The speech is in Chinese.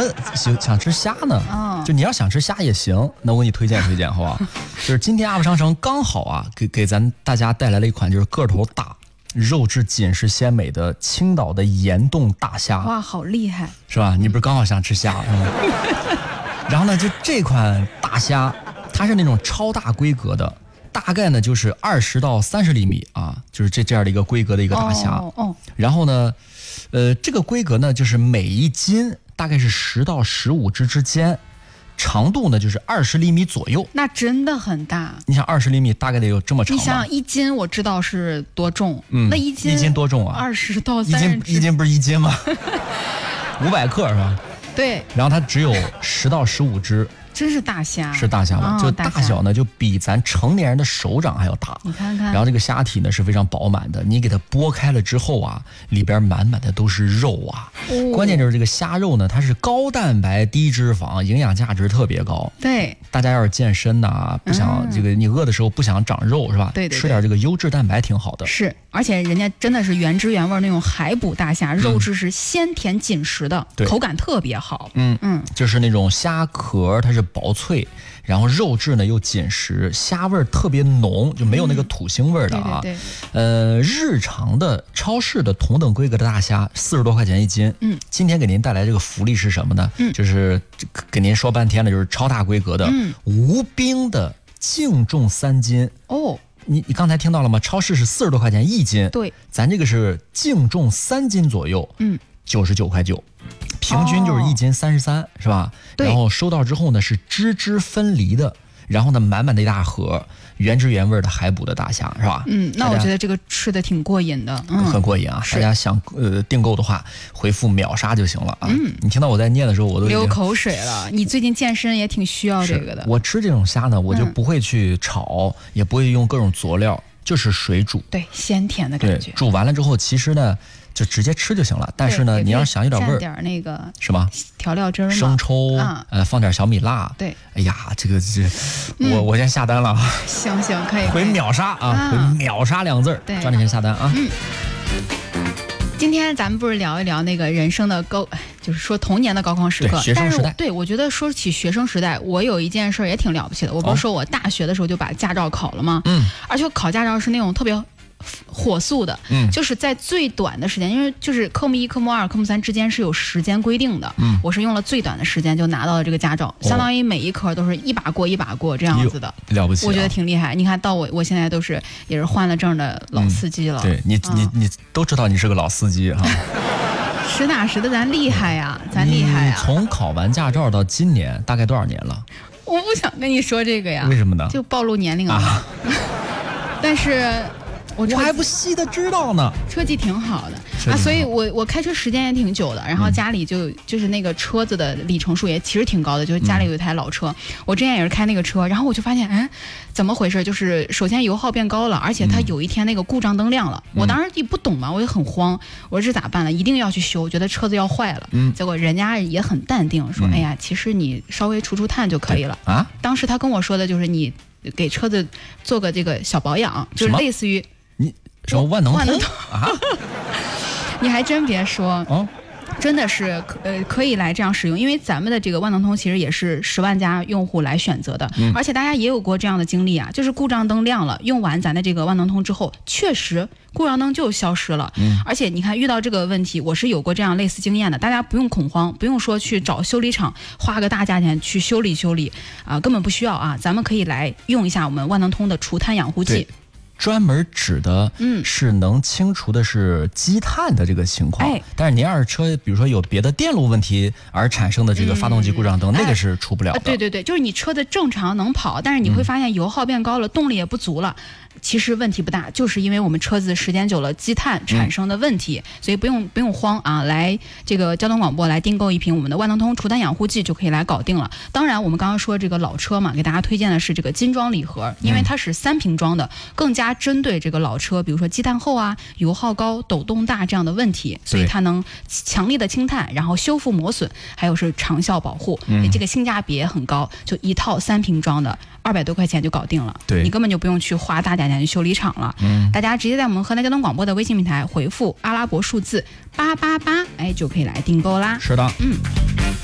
想吃虾呢，就你要想吃虾也行，那我给你推荐推荐，好不好？就是今天阿布商城刚好啊，给咱大家带来了一款就是个头大、肉质紧实鲜美的青岛的盐冻大虾。 哇，好厉害， 是吧？你不是刚好想吃虾是吗？然后呢，就这款大虾，它是那种超大规格的。大概呢就是20到30厘米啊，就是这样的一个规格的一个大虾。然后呢，这个规格呢就是每一斤大概是10到15只之间，长度呢就是20厘米左右。 那真的很大。 你想20厘米大概得有这么长吗？ 你想想1斤我知道是多重，那1斤多重啊 ？20到30只。 一斤不是1斤吗？500克是吧？ 对。 然后它只有10到15只。 真是大虾， 是大虾吗？就大小呢，就比咱成年人的手掌还要大。 你看看， 然后这个虾体呢是非常饱满的，你给它剥开了之后啊，里边满满的都是肉啊。关键就是这个虾肉呢，它是高蛋白低脂肪，营养价值特别高。 对， 大家要是健身呐，不想这个你饿的时候不想长肉是吧？ 对， 吃点这个优质蛋白挺好的。 是，而且人家真的是原汁原味那种海捕大虾，肉质是鲜甜紧实的，口感特别好。 就是那种虾壳它是薄脆，然后肉质呢又紧实，虾味儿特别浓，就没有那个土腥味儿的啊。 对。 日常的超市的同等规格的大虾40多块钱1斤。今天给您带来这个福利是什么呢？就是给您说半天的，就是超大规格的无冰的净重3斤。你刚才听到了吗？超市是40多块钱1斤， 对， 咱这个是净重3斤左右，99块9。平均就是1斤33，是吧？然后收到之后呢是汁分离的，然后呢满满的一大盒原汁原味的海捕的大虾，是吧？ 那我觉得这个吃的挺过瘾的， 很过瘾啊！大家想订购的话，回复秒杀就行了啊！你听到我在念的时候，我都流口水了。你最近健身也挺需要这个的。 我吃这种虾呢，我就不会去炒，也不会用各种佐料，就是水煮， 对，鲜甜的感觉。 煮完了之后，其实呢。就直接吃就行了，但是呢，你要想有点味儿， 蘸点那个是吧？ 调料汁嘛， 生抽，放点小米辣。 对， 哎呀，我先下单了啊！ 行，可以。 回秒杀啊！回秒杀2字，抓紧时间下单啊！ 今天咱们不是聊一聊那个人生的就是说童年的高光时刻， 学生时代。 对，我觉得说起学生时代，我有一件事也挺了不起的。我不是说我大学的时候就把驾照考了吗？而且我考驾照是那种特别火速的，就是在最短的时间，因为就是科目1、科目2、科目3之间是有时间规定的，我是用了最短的时间就拿到了这个驾照，相当于每一科都是一把过一把过这样子的， 了不起， 我觉得挺厉害。你看到我现在也是换了证的老司机了。 对你都知道你是个老司机哈。 实打实的，咱厉害呀，咱厉害呀！ 从考完驾照到今年大概多少年了？ 我不想跟你说这个呀。 为什么呢？ 就暴露年龄了。但是。我还不细的知道呢， 车技挺好的啊，所以我开车时间也挺久的，然后家里就是那个车子的里程数也其实挺高的，就是家里有一台老车，我之前也是开那个车，然后我就发现，怎么回事？就是首先油耗变高了，而且它有一天那个故障灯亮了，我当时也不懂嘛，我也很慌，我说这咋办呢？一定要去修，觉得车子要坏了，结果人家也很淡定，说，哎呀，其实你稍微除碳就可以了啊。当时他跟我说的就是你给车子做个这个小保养，就是类似于。 什么万能通啊？ 你还真别说，真的是可以来这样使用，因为咱们的这个万能通其实也是10万加用户来选择的，而且大家也有过这样的经历啊，就是故障灯亮了，用完咱的这个万能通之后，确实故障灯就消失了，而且你看遇到这个问题，我是有过这样类似经验的，大家不用恐慌，不用说去找修理厂花个大价钱去修理啊，根本不需要啊，咱们可以来用一下我们万能通的除碳养护剂。 专门指的是能清除的是积碳的这个情况，但是您要是车比如说有别的电路问题而产生的这个发动机故障灯，那个是除不了的。 对，就是你车的正常能跑，但是你会发现油耗变高了，动力也不足了。其实问题不大，就是因为我们车子时间久了积碳产生的问题，所以不用慌啊！来这个交通广播来订购一瓶我们的万能通除碳养护剂就可以来搞定了。当然，我们刚刚说这个老车嘛，给大家推荐的是这个金装礼盒，因为它是3瓶装的，更加针对这个老车，比如说积碳厚啊、油耗高、抖动大这样的问题，所以它能强力的清碳，然后修复磨损，还有是长效保护，这个性价比也很高，就一套3瓶装的200多块钱就搞定了，你根本就不用去花大价钱去修理厂了。大家直接在我们河南交通广播的微信平台回复阿拉伯数字888，就可以来订购啦。 是的，